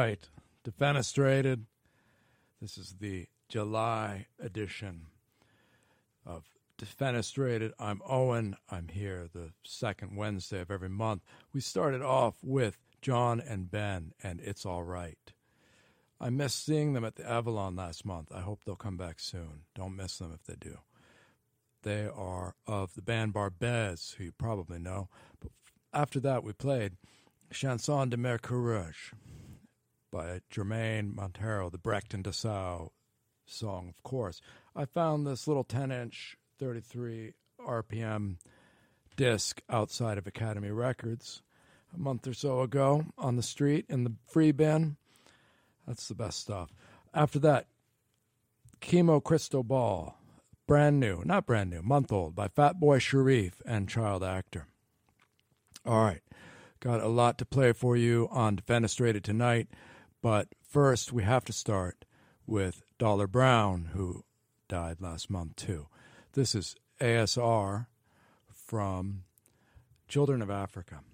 right. Defenestrated. This is the July edition of Defenestrated. I'm Owen. I'm here the second Wednesday of every month. We started off with John and Ben and It's All Right. I missed seeing them at the Avalon last month. I hope they'll come back soon. Don't miss them if they do. They are of the band Barbès, who you probably know. But after that, we played Chanson de Mercurage by Jermaine Montero, the Brecht and Dessau song, of course. I found this little 10-inch, 33 RPM disc outside of Academy Records a month or so ago on the street in the free bin. That's the best stuff. After that, Chemo Cristobal, not brand new, month old, by Fatboy Sharif and Child Actor. All right, got a lot to play for you on Defenestrated tonight, but first we have to start with Dollar Brown, who died last month too. This is ASR from Children of Africa.